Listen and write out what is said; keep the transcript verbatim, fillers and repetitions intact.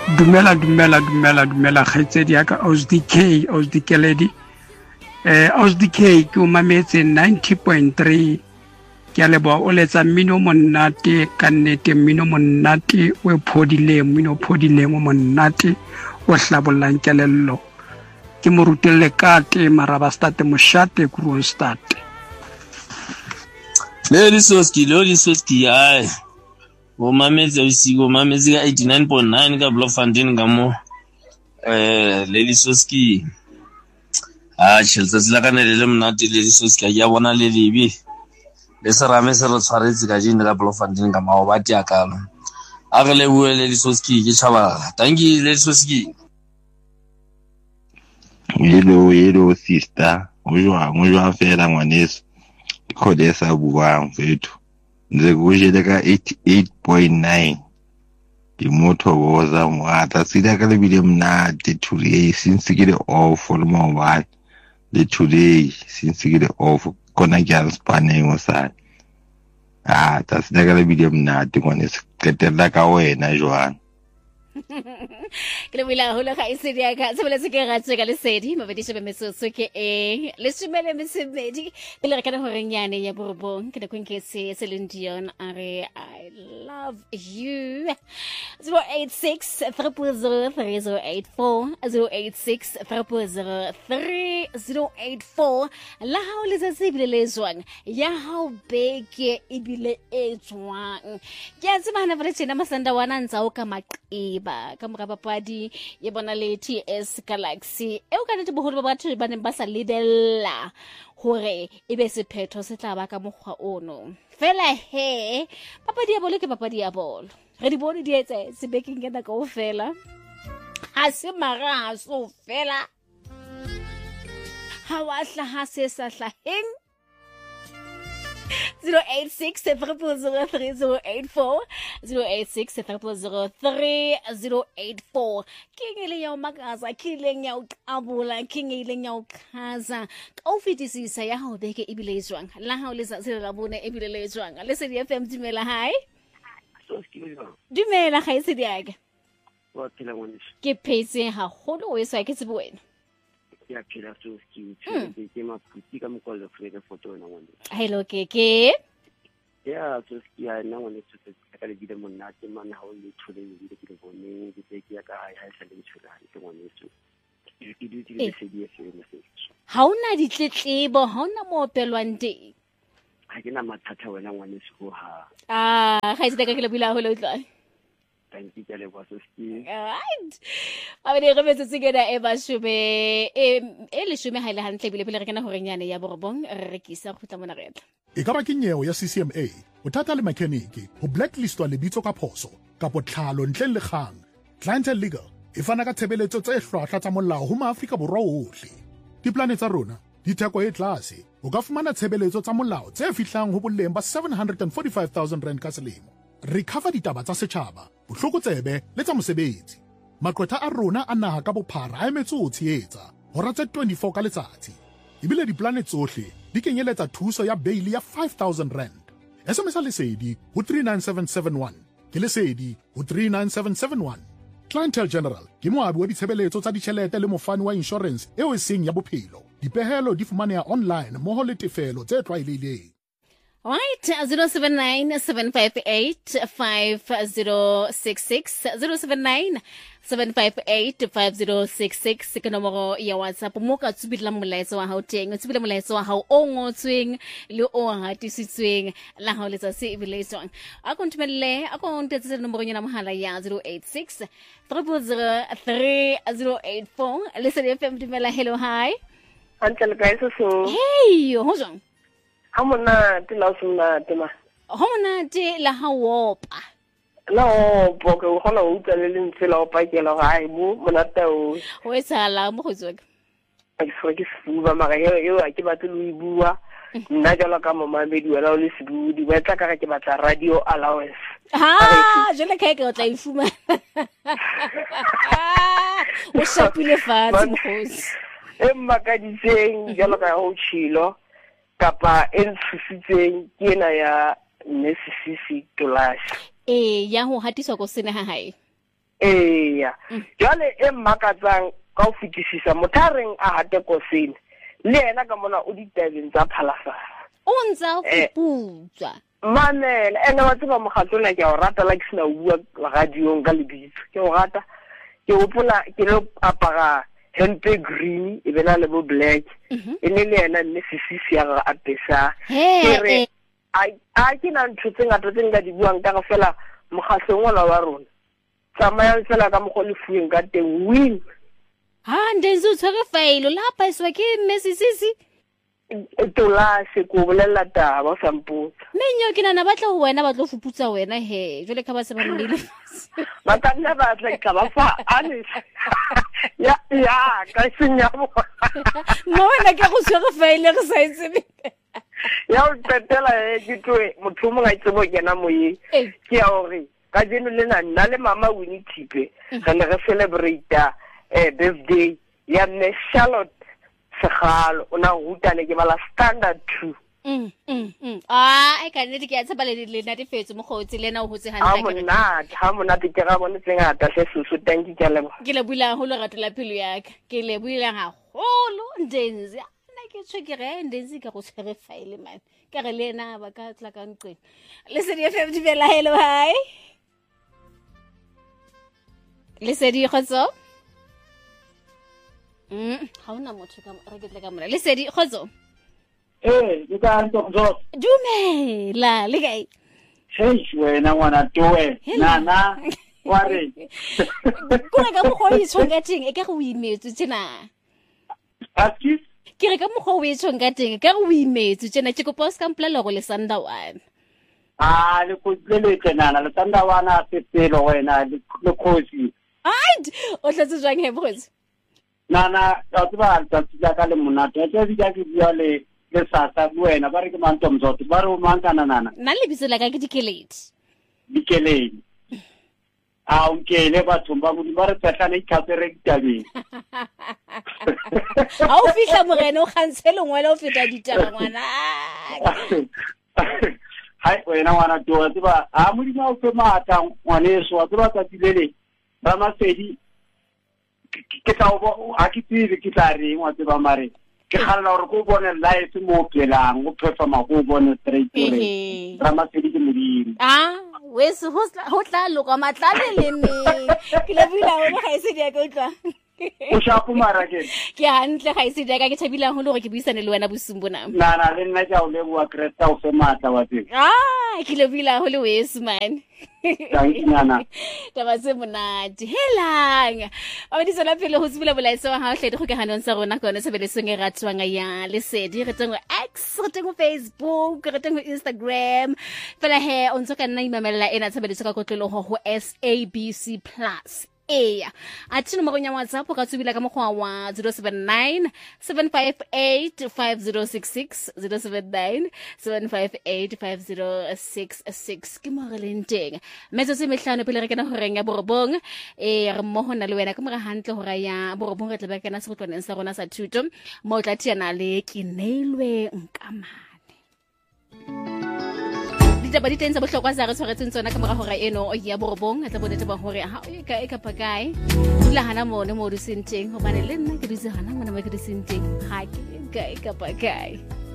dumela dumela dumela dumela khaitsedi ya ka O S D K O S D Keledi eh O S D K ke o mametse ninety point three ke a leboa o letsa mmino monate ka nnete mmino monate o phodile mmino phodile mo monate o hlabollang kelello ke mo rutelle kate maraba state moshate kruon state Leli soski leli soski ai o mametse o sigo mametse ka eighty-nine point nine ka Bloemfontein ka mo eh leli soski ah chilsa sila ka nele mnati leli soski ya bona le libi le serame se re tshwaretse ka jine ka Bloemfontein ka mao ba tia kalo a re le bue leli soski ke tshaba tanki leli soski hello hello sister o jwa mo jwa fela ngwaneso khodesa buang fethu nze kujele ka eighty-eight point nine ke motho boza ngata sida ka lebile mnate today since ke le off le mobile le today since ke le off kona ke a spaneng o sa ah ta sida ka lebile mnate ngwane se qetella ka wena jwang ke le wila hola ga isedi ya ka sebele se ke ratse ka lesedi mabedi shebe mesoso ke e le shumele mesebedi pele re kana ho renyane ya borobong ke le kwenketse Celine Dion are I love you zero eight six three zero three zero eight four zero eight six three zero three zero eight four la ha o le tsebile le zwang ya ha o beke ibile e tswang ke a tsebana ba tsena masanda wana ntsa o ka maqiba ka mora papadi ye bona le T S Galaxy e o ka nete boholo ba batho ba neng ba sa lidella hore ebe sephetho se tla ba ka mokgwa ono fela he papadi ya bolo ke papadi ya bolo re di bone di etse sebekeng ke nako fela ha se mara ha so fela ha wa hla ha se sa hlaheng zero eight six three zero three zero eight four zero eight six three zero three zero eight four king ile ya makaza kileng ya ukabula king ile ya ukhaza ka o fitisisa ya ha o beke ibile izwang la ha o lesa se la bone ibile le izwang le se di F M dimela hai so skillo dimela ga ise di aga wa phela ngwane ke phetse ha holo o sa ke tsebone ya phela so skillo ke maputi ka mokolo frega photo na ngwane hello keke ya so skillo na ngwane tse ka le bile monate man ha o le thole le bile ke le bone ke ke ya ka ha sa le tshwela ke ngwane so ke di di le se di se message ha ona ditletlebo ha ona mo opelwang teng ha ke na mathata wena ngwane se ha ah ga ise ka ke le bila ho lo tla thank you tele kwa so skillo right abane re metse tsigena e ba shube e e le shume ha ile hantle bile pele re kana hore nyane ya borobong re rekisa go tla mona retla e ka ba ke nyeo ya C C M A bothata le mechanic ho blacklistwa lebitso ka phoso ka potlhalo ntle le kgang clientele legal e fana ka tshebeletso tse hlwahlwa tsa molao ho maAfrika borwa ohle diplane tsa rona di theko e tlase o ka fumana tshebeletso tsa molao tse fihlang ho boleng ba seven hundred forty-five thousand rand ka selemo recover ditaba tsa setjhaba bohlokotsebe le tsa mosebetsi maqwetha a rona a naha ka bophara a emetse ho tshehetsa hora tse twenty-four ka letsatsi ebile diplane tsohle di kenyeletsa thuso ya bail ya five thousand rand S M S lesedi ho three nine seven seven one ke lesedi ho three nine seven seven one Clientele General ke moabi wa ditshebeletso tsa ditjhelete le mofani wa insurance eo e seng ya bophelo dipehelo di fumaneha online moho le tefelo tse tlwaelehileng. Right, zero seven nine seven five eight five zero six six zero seven nine seven five eight five zero six six ke nomoro ya WhatsApp mo ka tsubila molaetsa wa hao teng tsubila molaetsa wa hao o ngotsweng le o hatisitsweng la hao letsa se ebiletswang a kontumelle a kontetse nomoro ya mohala ya zero eight six three zero three zero eight four listen F M dimela hello hi Uncle guys so hey ho jong Hamona tilausuna tema. Hamona ti la hawopa. La boke o hona o tsale le ntsela o pakela ga ai mo monate o. O etsala mo go tsweka. Ke so ke fuba mara yo yo a ke batla lo ibua. Nna jalo ka mama medi wela o le sibu di wetla ka ke batla radio allowance. Ha, je le ka ke o tla ifuma. O shapile fatsi mo go. Emma ka di tseng jalo ka ho tshilo. Kapa ntshusitseng ke ena ya Mississippi Tolash eh ya ho hatiswa go sene ha hae eya jwale e mmakatsang ka ho fetisisa motho a reng a hate koseng le yena ka mona o ditabeng tsa phalafala o ntsa go putswa mamela ene wa tseba mogatlona ke o rata la ke sina bua radiong ka lebitso ke o rata ke hopola ke le apara hempe green e bela le bo black e ne le yena nne sisisi ya ga apesa ke re a ke na ntho tse ngata tse nka di buang ka fela mogatlong wa wa rona tsamaya fela ka mogole fueng ka teng win ha ndenzi utshwere failo lapha iswa ke mesisisi tola se ko bolela taba o samputsa menyo ke nana batla ho wena ba tlo fuputsa wena he jole ka ba se ba mmile ba ka nna ba tla ka ba fa ane ya ya ka senya mo no wena ke go tshwere failo re sa itsebe ya o petela e ditwe motho mo ga tsebo kena moye ke ya hore ka jeno le nna le mama Winnie Tipe ga le re celebrate eh birthday ya me Charlotte Segalo ona hutane ke bala standard two mm mm mm ah e ka nne ke ya tsaba le le na difetso mo gotsi lena o hotse hantle ke ha mona ha mona ke ga bona tsengata se susu tanki ke le ke le bula ho lo ratela philo yaka ke le bula ga holo ndenzi na ke tswe ke re ndenzi ka go tshwere file man ka re lena ba ka tla ka nqe le se di F M di bela hello hi le se di khotso mm ha ona motho ka re ke tla ka mona le se di khotso eh ke ka ntso ntso dumela le kae hey wena ngwana towe nana wa re ko re ka mo go itshonga teng e ka go imetse tsena Akis ke re ka mo go itshonga teng ka go imetse tsena ke go post ka mplela go le sanda one ah le go le tsena le sanda wana a pelo wena le khosi ai o tlatse jang he botse nana ka tsba tsa tsa ka le monate a tse di ka ke bua le le sasa wena ba re ke manto mzotho ba re o mantana nana nna le bitse la ka ke dikeledi dikeledi a o ke le batho ba go di ba re tsatlana ikhatsere ditabeng a o fihla morena o kgantshele ngwela o feta ditaba ngwana hai wena ngwana to tsba a mo di ma o fe mata ngwaneso a tsba tsa dilele ba masedi ke tla o a ke tsire ke tla reng wa tsba mare ke galla gore go bone live mo pelang go performa go bone straight re ba masedi ke modimo ah wes ho tla loka matlale le me ke le bula o ga ise dia go tla o shapo mara ke ke hantle ga ise dia ka ke thabila ho le gore ke buisane le wena bosumbo na na na le nna ja o le bua Krista o fe matla wa teng ah ke le bula ho le wes man thank you nana taba se monate helang a di sala pele ho tsibula bolaisa wa ha hle di kgokahanong sa rona ka ona se bele senge ratwang ya le sedi re teng go X re teng go Facebook re teng go Instagram fela he o ntse ka nna imamela ena tsebele se ka kotlelo go S A B C plus Eya a tsino mo gonya WhatsApp ka tsubila ka mogwa wa zero seven nine seven five eight five zero six six zero seven nine seven five eight five zero six six ke mo re lenteng metso se mehlano pele re kana go reng ya borobong e re mo hona le wena ke mo ga hantle go ra ya borobong re tla ba kana se go tlwaneng sa rona sa thuto mo tla tiana le ke neilwe nkamane ditaba di teng tsa bohlokwa sa re tshwaretseng tsona ka morago ga eno ya borobong a tla bonete ba hore ha o ka e ka pakae dula hana mone mo di senteng hobane le nna ke di hana mona mo ke di senteng ha ke ka e ka pakae